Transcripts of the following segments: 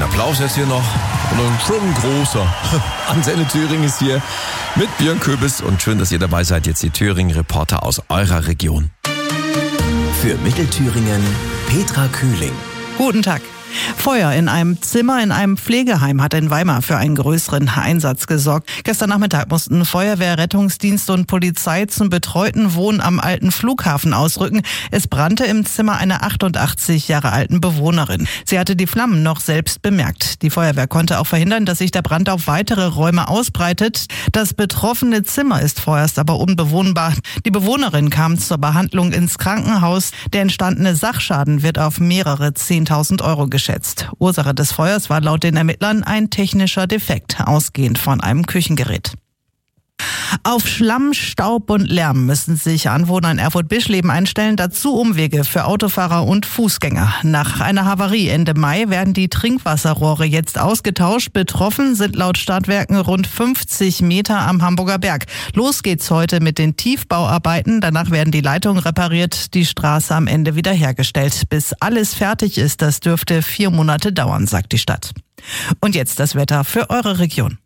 Applaus jetzt hier noch. Und ein schon großer. Antenne Thüringen ist hier mit Björn Köbis. Und schön, dass ihr dabei seid. Jetzt die Thüringen-Reporter aus eurer Region. Für Mittelthüringen Petra Kühling. Guten Tag. Feuer in einem Zimmer in einem Pflegeheim hat in Weimar für einen größeren Einsatz gesorgt. Gestern Nachmittag mussten Feuerwehr, Rettungsdienst und Polizei zum betreuten Wohnen am alten Flughafen ausrücken. Es brannte im Zimmer einer 88 Jahre alten Bewohnerin. Sie hatte die Flammen noch selbst bemerkt. Die Feuerwehr konnte auch verhindern, dass sich der Brand auf weitere Räume ausbreitet. Das betroffene Zimmer ist vorerst aber unbewohnbar. Die Bewohnerin kam zur Behandlung ins Krankenhaus. Der entstandene Sachschaden wird auf mehrere 10.000 Euro geschätzt. Ursache des Feuers war laut den Ermittlern ein technischer Defekt, ausgehend von einem Küchengerät. Auf Schlamm, Staub und Lärm müssen sich Anwohner in Erfurt-Bischleben einstellen, dazu Umwege für Autofahrer und Fußgänger. Nach einer Havarie Ende Mai werden die Trinkwasserrohre jetzt ausgetauscht. Betroffen sind laut Stadtwerken rund 50 Meter am Hamburger Berg. Los geht's heute mit den Tiefbauarbeiten. Danach werden die Leitungen repariert, die Straße am Ende wiederhergestellt. Bis alles fertig ist, das dürfte 4 Monate dauern, sagt die Stadt. Und jetzt das Wetter für eure Region.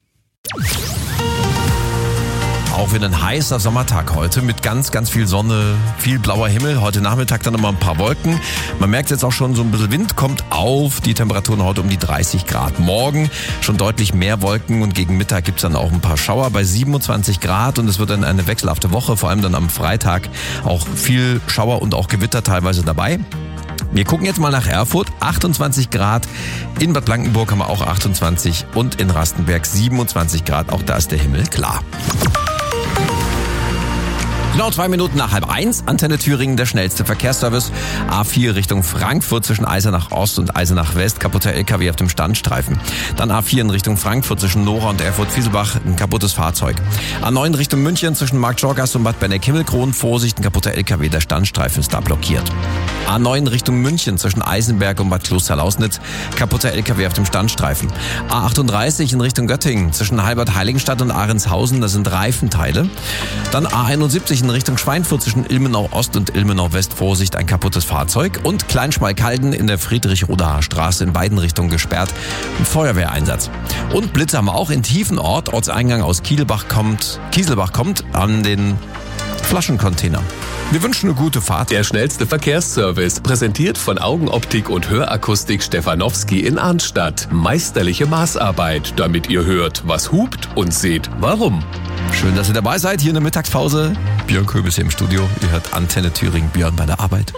Auch wieder ein heißer Sommertag heute mit ganz, ganz viel Sonne, viel blauer Himmel. Heute Nachmittag dann nochmal ein paar Wolken. Man merkt jetzt auch schon, so ein bisschen Wind kommt auf. Die Temperaturen heute um die 30 Grad. Morgen schon deutlich mehr Wolken und gegen Mittag gibt's dann auch ein paar Schauer bei 27 Grad. Und es wird dann eine wechselhafte Woche, vor allem dann am Freitag auch viel Schauer und auch Gewitter teilweise dabei. Wir gucken jetzt mal nach Erfurt, 28 Grad, in Bad Blankenburg haben wir auch 28 und in Rastenberg 27 Grad, auch da ist der Himmel klar. Genau 2 Minuten nach 12:30, Antenne Thüringen, der schnellste Verkehrsservice. A4 Richtung Frankfurt zwischen Eisenach Ost und Eisenach West, kaputter LKW auf dem Standstreifen. Dann A4 in Richtung Frankfurt zwischen Nora und Erfurt-Fieselbach, ein kaputtes Fahrzeug. A9 Richtung München zwischen Marktschorgast und Bad Benneck-Himmelkron, Vorsicht, ein kaputter LKW, der Standstreifen ist da blockiert. A9 Richtung München zwischen Eisenberg und Bad Kloster-Lausnitz, kaputter LKW auf dem Standstreifen. A38 in Richtung Göttingen zwischen Halbert-Heiligenstadt und Ahrenshausen, das sind Reifenteile. Dann A71 in Richtung Schweinfurt zwischen Ilmenau Ost und Ilmenau West, Vorsicht, ein kaputtes Fahrzeug. Und Kleinschmalkalden in der Friedrich-Rodacher Straße in beiden Richtungen gesperrt, ein Feuerwehreinsatz. Und Blitze haben wir auch in Tiefenort, Ortseingang aus Kieselbach kommt an den Flaschencontainer. Wir wünschen eine gute Fahrt. Der schnellste Verkehrsservice, präsentiert von Augenoptik und Hörakustik Stefanowski in Arnstadt. Meisterliche Maßarbeit, damit ihr hört, was hupt und seht, warum. Schön, dass ihr dabei seid. Hier in der Mittagspause. Björn Köbis hier im Studio. Ihr hört Antenne Thüringen. Björn bei der Arbeit.